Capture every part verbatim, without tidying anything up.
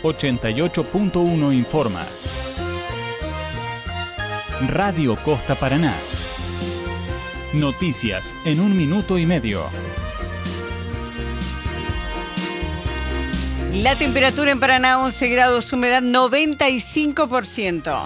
ochenta y ocho punto uno informa. Radio Costa Paraná. Noticias en un minuto y medio. La temperatura en Paraná, once grados, humedad noventa y cinco por ciento.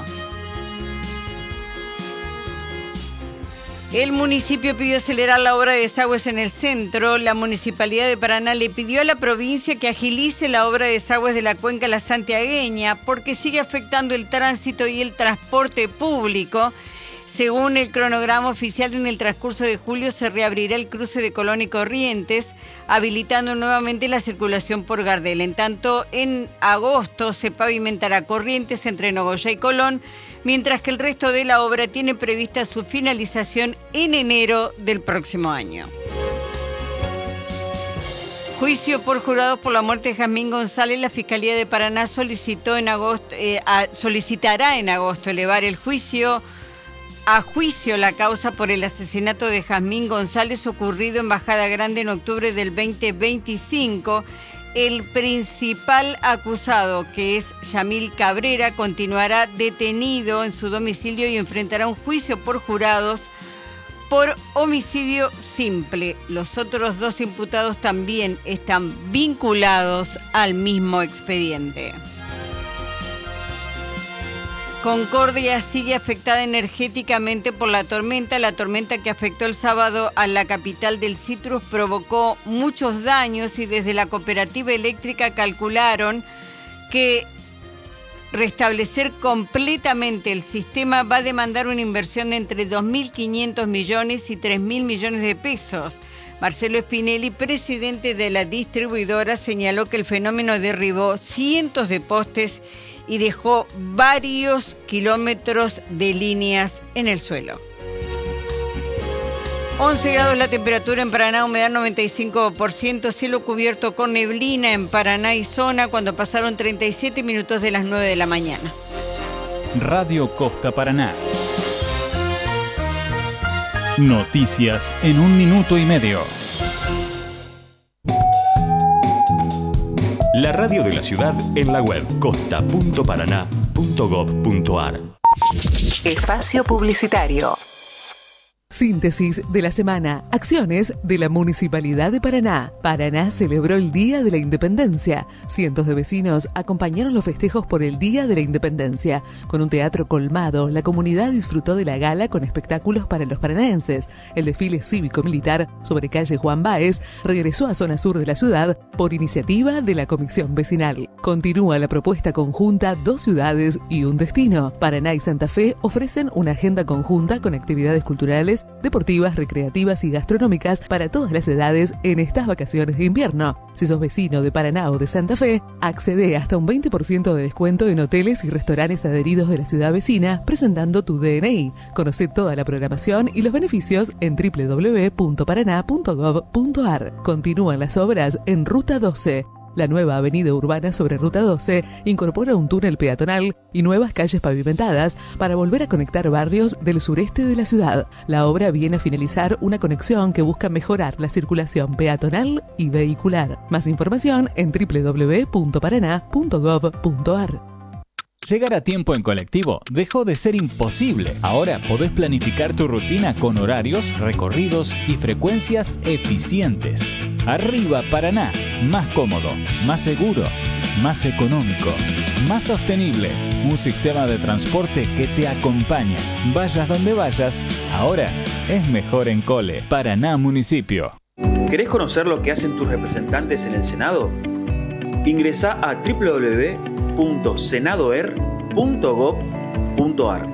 El municipio pidió acelerar la obra de desagües en el centro. La Municipalidad de Paraná le pidió a la provincia que agilice la obra de desagües de la cuenca La Santiagueña porque sigue afectando el tránsito y el transporte público. Según el cronograma oficial, en el transcurso de julio se reabrirá el cruce de Colón y Corrientes, habilitando nuevamente la circulación por Gardel. En tanto, en agosto se pavimentará Corrientes entre Nogoyá y Colón, mientras que el resto de la obra tiene prevista su finalización en enero del próximo año. Juicio por jurados por la muerte de Jazmín González. La Fiscalía de Paraná solicitó en agosto, eh, a, solicitará en agosto elevar el juicio a juicio la causa por el asesinato de Jazmín González ocurrido en Bajada Grande en octubre del veinte veinticinco. El principal acusado, que es Yamil Cabrera, continuará detenido en su domicilio y enfrentará un juicio por jurados por homicidio simple. Los otros dos imputados también están vinculados al mismo expediente. Concordia sigue afectada energéticamente por la tormenta. La tormenta que afectó el sábado a la capital del Citrus provocó muchos daños y desde la cooperativa eléctrica calcularon que restablecer completamente el sistema va a demandar una inversión de entre dos mil quinientos millones y tres mil millones de pesos. Marcelo Spinelli, presidente de la distribuidora, señaló que el fenómeno derribó cientos de postes y dejó varios kilómetros de líneas en el suelo. once grados la temperatura en Paraná, humedad noventa y cinco por ciento, cielo cubierto con neblina en Paraná y zona cuando pasaron treinta y siete minutos de las nueve de la mañana. Radio Costa Paraná. Noticias en un minuto y medio. La radio de la ciudad en la web costa punto paraná punto gob punto ar. Espacio publicitario. Síntesis de la semana. Acciones de la Municipalidad de Paraná. Paraná celebró el Día de la Independencia. Cientos de vecinos acompañaron los festejos por el Día de la Independencia. Con un teatro colmado, la comunidad disfrutó de la gala con espectáculos para los paranaenses. El desfile cívico-militar sobre calle Juan Báez regresó a zona sur de la ciudad por iniciativa de la Comisión Vecinal. Continúa la propuesta conjunta Dos Ciudades y un Destino. Paraná y Santa Fe ofrecen una agenda conjunta con actividades culturales, deportivas, recreativas y gastronómicas para todas las edades en estas vacaciones de invierno. Si sos vecino de Paraná o de Santa Fe, accede hasta un veinte por ciento de descuento en hoteles y restaurantes adheridos de la ciudad vecina presentando tu D N I. Conoce toda la programación y los beneficios en doble u doble u doble u punto paraná punto gob punto ar. Continúan las obras en Ruta doce. La nueva avenida urbana sobre Ruta doce incorpora un túnel peatonal y nuevas calles pavimentadas para volver a conectar barrios del sureste de la ciudad. La obra viene a finalizar una conexión que busca mejorar la circulación peatonal y vehicular. Más información en doble u doble u doble u punto paraná punto gob punto ar. Llegar a tiempo en colectivo dejó de ser imposible. Ahora podés planificar tu rutina con horarios, recorridos y frecuencias eficientes. Arriba Paraná, más cómodo, más seguro, más económico, más sostenible. Un sistema de transporte que te acompaña. Vayas donde vayas, ahora es mejor en Cole. Paraná Municipio. ¿Querés conocer lo que hacen tus representantes en el Senado? Ingresá a doble u doble u doble u punto senadoer punto gob punto ar.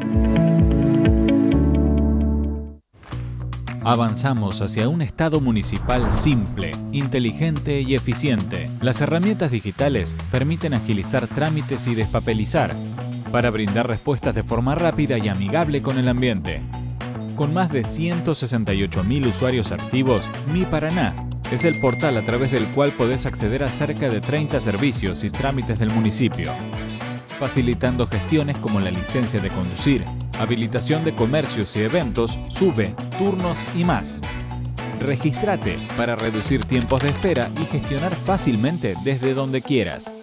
Avanzamos hacia un Estado municipal simple, inteligente y eficiente. Las herramientas digitales permiten agilizar trámites y despapelizar para brindar respuestas de forma rápida y amigable con el ambiente. Con más de ciento sesenta y ocho mil usuarios activos, Mi Paraná es el portal a través del cual podés acceder a cerca de treinta servicios y trámites del municipio, facilitando gestiones como la licencia de conducir, habilitación de comercios y eventos, SUBE, turnos y más. Regístrate para reducir tiempos de espera y gestionar fácilmente desde donde quieras.